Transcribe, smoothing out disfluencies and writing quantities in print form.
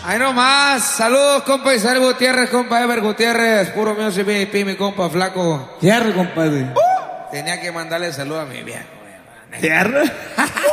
Ahí nomás. Saludos, compa Isabel Gutiérrez, compa Ever Gutiérrez. Puro mío, mi compa flaco. Cierre, compadre. Tenía que mandarle saludos a mi viejo. Cierre.